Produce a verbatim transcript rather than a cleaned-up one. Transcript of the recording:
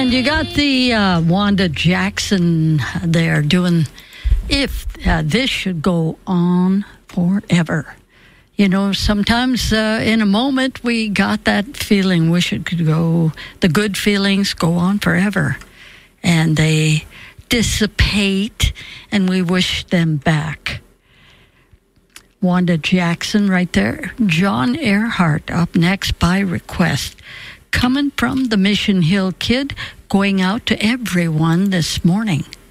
And you got the uh, Wanda Jackson there doing If uh, This Should Go On Forever. You know, sometimes uh, in a moment we got that feeling, wish it could go, the good feelings go on forever. And they dissipate and we wish them back. Wanda Jackson right there. John Earhart up next by request. Coming from the Mission Hill Kid, going out to everyone this morning.